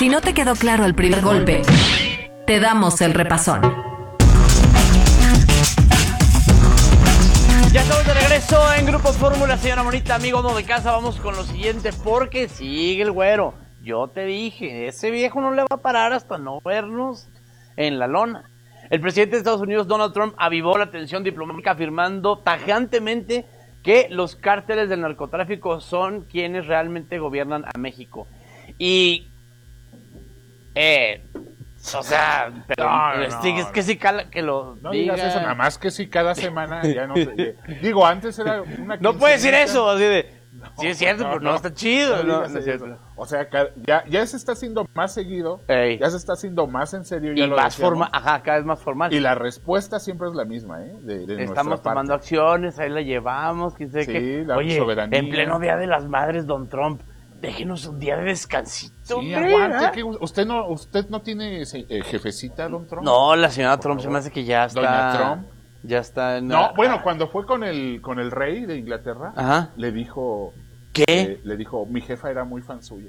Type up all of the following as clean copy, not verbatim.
Si no te quedó claro el primer golpe, te damos el repasón. Ya estamos de regreso en Grupo Fórmula, señora Monita, amigo amo de casa. Vamos con lo siguiente porque sigue el güero. Yo te dije, ese viejo no le va a parar hasta no vernos en la lona. El presidente de Estados Unidos, Donald Trump, avivó la tensión diplomática afirmando tajantemente que los cárteles del narcotráfico son quienes realmente gobiernan a México. Y... o sea, pero es que si cala que lo no diga. digas eso, nada más que si cada semana ya no te... Digo, antes era una... No puedes decir eso, así de... No, sí es cierto, pero no está chido. No es cierto. O sea, ya se está haciendo más seguido, ya se está haciendo más en serio. Ya y más formal, cada vez más formal. Y la respuesta siempre es la misma, Estamos tomando acciones, ahí la llevamos, quién sabe qué. La soberanía. En pleno Día de las Madres, don Trump, déjenos un día de descansito. Sí, aguante, que usted no tiene jefecita, don Trump. No, la señora Trump se me hace que ya está. Doña Trump. Ya está en... No, bueno, cuando fue con el rey de Inglaterra, le dijo... ¿Qué? Le dijo, mi jefa era muy fan suya.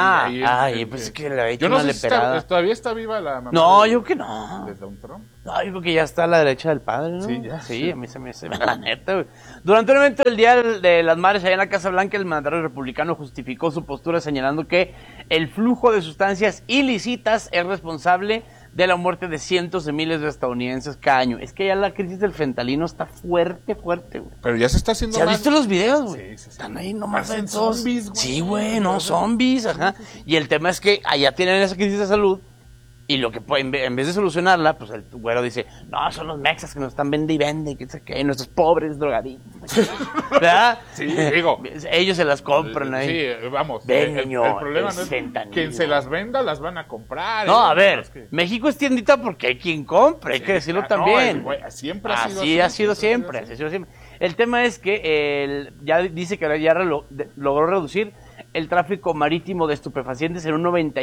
Pues es que le había hecho yo no una sé leperada. ¿Todavía está viva la mamá? No, yo creo que no. ¿De Don Trump? No, yo creo que ya está a la derecha del padre, ¿no? Sí, ya. Sí, a mí se me hace la neta, güey. Durante un evento del Día de las Madres allá en la Casa Blanca, el mandatario republicano justificó su postura señalando que el flujo de sustancias ilícitas es responsable de la muerte de cientos de miles de estadounidenses cada año. Es que ya la crisis del fentanilo está fuerte, güey. Pero ya se está haciendo más. ¿Has visto los videos, güey? Sí. Están ahí nomás en zombies, güey. Sí, güey, no, zombies, ajá. Y el tema es que allá tienen esa crisis de salud y lo que en vez de solucionarla, pues el güero dice, no, son los mexas que nos están vende y vende, que sé qué, nuestros pobres drogadictos. ¿Verdad? Sí, digo. Ellos se las compran ahí. Sí, vamos. El problema no es quien se las venda, las van a comprar. No, a ver, México es tiendita porque hay quien compre, hay que decirlo también. Siempre ha sido así. Ha sido siempre. El tema es que ya dice que ya logró reducir el tráfico marítimo de estupefacientes en un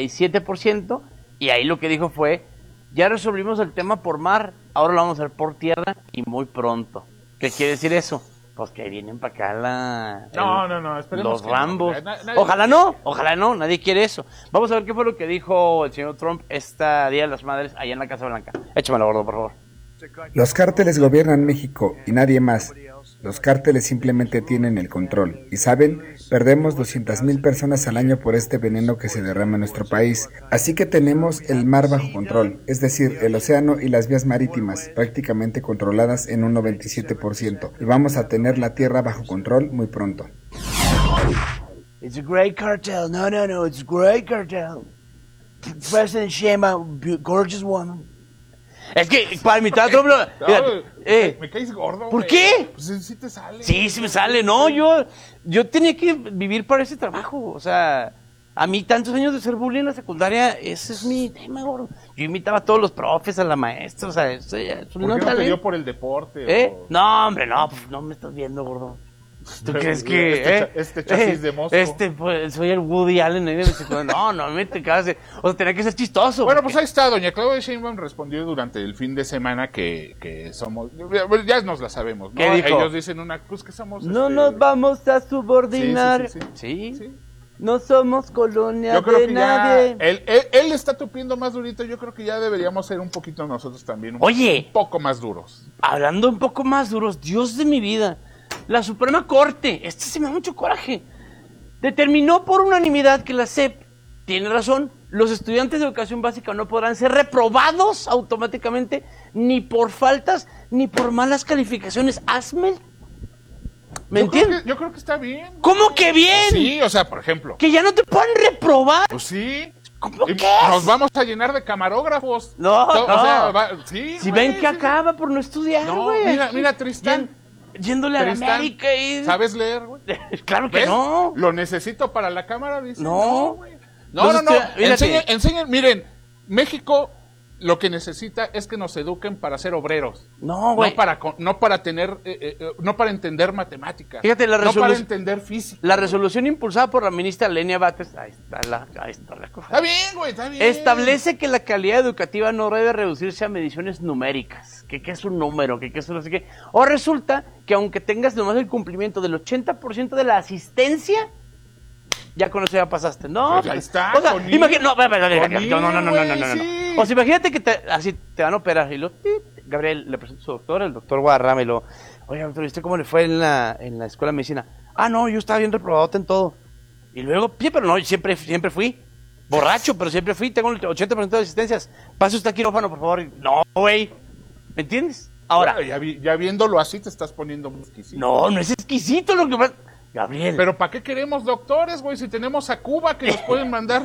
97%. Y ahí lo que dijo fue, ya resolvimos el tema por mar, ahora lo vamos a hacer por tierra y muy pronto. ¿Qué quiere decir eso? Pues que vienen para acá No, esperemos los Rambos. Ojalá no, nadie quiere eso. Vamos a ver qué fue lo que dijo el señor Trump esta Día de las Madres allá en la Casa Blanca. Échamelo, gordo, por favor. Los cárteles gobiernan México y nadie más. Los cárteles simplemente tienen el control. Y saben, perdemos 200,000 personas al año por este veneno que se derrama en nuestro país. Así que tenemos el mar bajo control, es decir, el océano y las vías marítimas, prácticamente controladas en un 97%. Y vamos a tener la tierra bajo control muy pronto. It's a great cartel. No, it's a great cartel. President Sheinbaum, gorgeous woman. Es que para imitar a Trump me caes gordo. ¿Por qué? Pues sí te sale. Sí me sale. No, yo tenía que vivir para ese trabajo. O sea, a mí tantos años de ser bullying en la secundaria, ese es mi tema, gordo. Yo imitaba a todos los profes, a la maestra, o sea, eso ya es un ¿Por qué no te dio por el deporte? No, hombre, no, pues no me estás viendo, gordo. ¿Tú crees que este chasis de Mosco? Pues soy el Woody Allen. No me te cases. O sea, tenía que ser chistoso. Bueno, pues ahí está. Doña Claudia Sheinbaum respondió durante el fin de semana que somos... Ya nos la sabemos, ¿no? ¿Qué dijo? Ellos dicen pues que somos... No nos vamos a subordinar. Sí. No somos colonia de nadie. Él está tupiendo más durito. Yo creo que ya deberíamos ser un poquito nosotros también. Un poco más duros. Hablando un poco más duros, Dios de mi vida. La Suprema Corte, se me da mucho coraje, determinó por unanimidad que la SEP tiene razón. Los estudiantes de educación básica no podrán ser reprobados automáticamente ni por faltas ni por malas calificaciones. Hazme. ¿Me entiendes? Yo creo que está bien. ¿Cómo que bien? Sí, o sea, por ejemplo. Que ya no te pueden reprobar. Pues sí. ¿Cómo que nos vamos a llenar de camarógrafos. No. O sea, sí. Si ven que acaba por no estudiar, güey. Mira, Tristán. Yéndole a la América y... ¿Sabes leer, güey? Claro que no. Lo necesito para la cámara, dice. No, güey. No. Enseñen, miren, México lo que necesita es que nos eduquen para ser obreros. No, güey. No para entender matemáticas. Fíjate, no para entender física. La resolución impulsada por la ministra Lenia Batres, ahí está la cosa. Está bien, güey, está bien. Establece que la calidad educativa no debe reducirse a mediciones numéricas. ¿Qué es un número? ¿Qué es no sé qué? O resulta que aunque tengas nomás el cumplimiento del 80% de la asistencia, ya con eso ya pasaste. No, pues ahí está. O sea, imagínate, no. Sí. O sea, imagínate que así te van a operar y Gabriel le presenta a su doctor, el doctor Guadarrama, y oye, doctor, ¿viste cómo le fue en la escuela de medicina? Ah, no, yo estaba bien reprobado en todo. Y luego, pero no, siempre fui. Borracho, pero siempre fui, tengo el 80% de asistencias. Pase usted al quirófano, por favor. No, güey. ¿Me entiendes? Ahora. Bueno, ya viéndolo así te estás poniendo muy exquisito. No es exquisito lo que pasa. Gabriel. Pero ¿para qué queremos doctores, güey? Si tenemos a Cuba que nos pueden mandar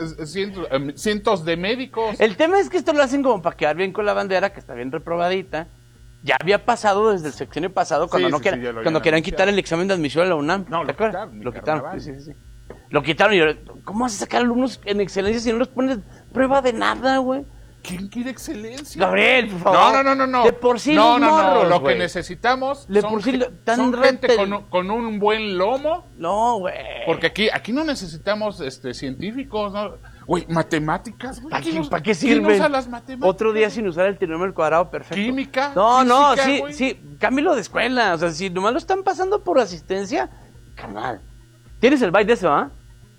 cientos de médicos. El tema es que esto lo hacen como para quedar bien con la bandera, que está bien reprobadita. Ya había pasado desde el sexenio pasado cuando cuando querían quitar el examen de admisión a la UNAM. No, ¿te acuerdas? lo quitaron. Sí. Lo quitaron y ahora, ¿cómo vas a sacar alumnos en excelencia si no les pones prueba de nada, güey? ¿Quién quiere excelencia? Gabriel, por favor. No. De por sí los morros, Lo güey. que necesitamos son gente con un buen lomo. No, güey. Porque aquí no necesitamos científicos, ¿no? Güey, matemáticas, güey. ¿Para qué sirven? ¿Quién usa las matemáticas? Otro día sin usar el trinomio al cuadrado, perfecto. Química. No, física, sí, cámbialo de escuela. O sea, si nomás lo están pasando por asistencia, carnal. ¿Tienes el byte de eso, ah?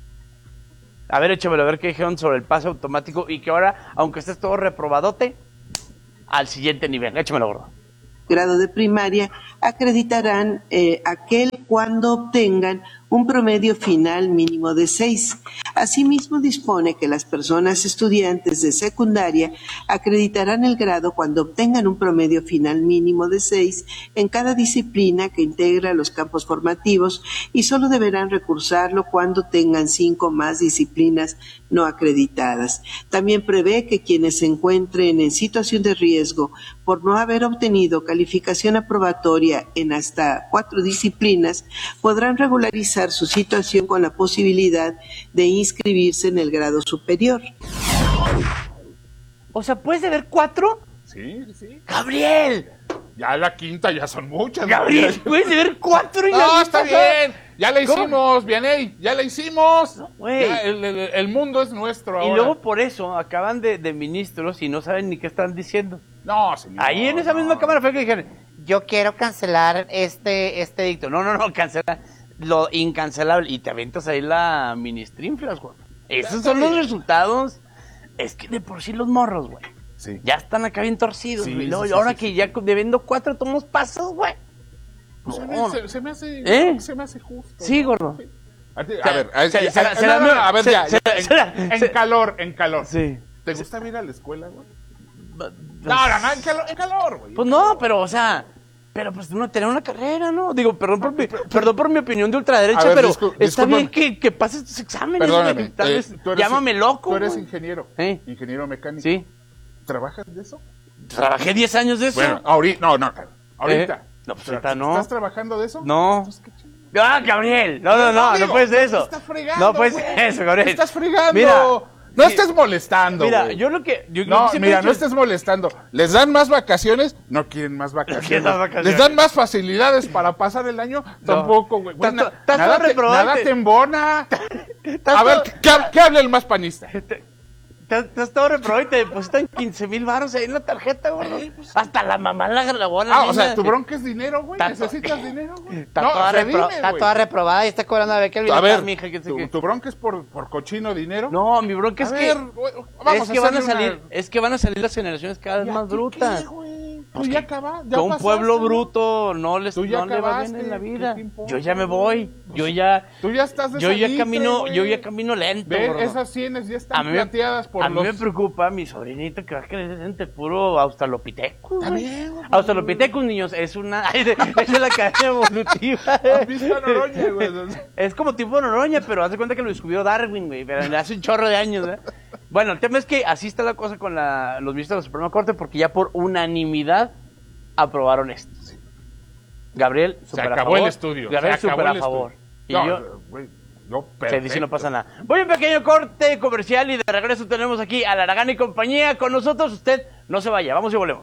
A ver, échamelo, a ver qué dijeron sobre el pase automático y que ahora, aunque estés todo reprobadote, al siguiente nivel. Échamelo, gordo. Grado de primaria acreditarán aquel cuando obtengan un promedio final mínimo de 6. Asimismo, dispone que las personas estudiantes de secundaria acreditarán el grado cuando obtengan un promedio final mínimo de 6 en cada disciplina que integra los campos formativos y solo deberán recursarlo cuando tengan 5 más disciplinas no acreditadas. También prevé que quienes se encuentren en situación de riesgo por no haber obtenido calificación aprobatoria en hasta 4 disciplinas podrán regularizar su situación con la posibilidad de inscribirse en el grado superior. O sea, ¿puedes haber 4? Sí. ¡Gabriel! Ya la quinta ya son muchas. ¡Gabriel! ¿Puedes haber 4 y No, está bien. Ya la hicimos, ¿Cómo? Vianey. Ya la hicimos. No, güey. Ya, el mundo es nuestro ahora. Y luego por eso acaban de ministros y no saben ni qué están diciendo. No, señor. Ahí en esa misma cámara fue que dijeron, yo quiero cancelar este edicto. No, cancelar lo incancelable. Y te aventas ahí la ministrinflas, güey. Esos son los resultados. Es que de por sí los morros, güey. Sí. Ya están acá bien torcidos, Sí, güey. sí, Ahora sí, que sí. ya debiendo 4 tomos pasos, güey. Pues No. se me hace, se me hace justo. Sí, ¿no? gordo. A ver, en calor. Sí. ¿Te gusta ir a la escuela, güey? En calor, güey. Pues no, pero, o sea, pues uno tener una carrera, ¿no? Digo, perdón por mi opinión de ultraderecha, A ver, pero está discúlpame. bien que pases tus exámenes. Perdóname. Tal vez, tú eres- llámame loco. Tú eres güey. ingeniero. Ingeniero mecánico. Sí. ¿Trabajas de eso? Trabajé 10 años de eso. Bueno, ahorita. Ahorita. No, pues ahorita no. ¿Estás trabajando de eso? No. Entonces, ¿qué chingada? ¡Ah, Gabriel! No puedes de eso. Te estás fregando, No puedes güey. de eso, Gabriel. Te estás fregando. Mira, no estés molestando, mira, güey. yo lo que siempre No, he mira, dicho no es- estés molestando. Les dan más vacaciones, no quieren más vacaciones. quieren más vacaciones. Les dan más facilidades para pasar el año, tampoco, güey. Güey, Estás todo nada reprobante. te embona. Estás A ver, todo- ¿qué habla el más panista? Estás todo reprobado y te depositan 15,000 varos ahí en la tarjeta, güey. Hasta la mamá la grabó. La Ah, o niña. sea, tu bronca es dinero, güey. Está- Necesitas dinero, güey. Está, No, toda, o sea, dime, está güey. toda reprobada y está cobrando a ver qué A ver, mija, que sé tu, qué. tu bronca es por cochino dinero. No, mi bronca A es ver, que güey, vamos es que van a hacerle salir, es que van a salir las generaciones cada vez más brutas. ¿Qué, güey? Pues Tú ya que- acabaste. Que un pueblo bruto no les Tú ya no le va acabaste, bien en la ¿qué vida. te importa, Yo ya me güey? voy. Yo ya estás de salite, güey. yo ya camino lento, Ve, gordo. esas sienes ya A están mí me- plateadas por A mí los... me preocupa mi sobrinito que va a crecer entre puro Australopithecus. Está güey. bien, güey. Australopithecus, niños, es una es de la cadena evolutiva. ¿Has visto a Noroña, güey? Es como tipo Noroña, pero haz de cuenta que lo descubrió Darwin, güey, pero hace un chorro de años, ¿eh? Bueno, el tema es que así está la cosa con los ministros de la Suprema Corte, porque ya por unanimidad aprobaron esto. Gabriel, Se súper a acabó favor. el estudio. Gabriel, se acabó súper a el favor. estudio. Y No, yo, güey, yo se perfecto. dice no pasa nada. Voy a un pequeño corte comercial y de regreso tenemos aquí a la Aragán y compañía con nosotros. Usted no se vaya, vamos y volvemos.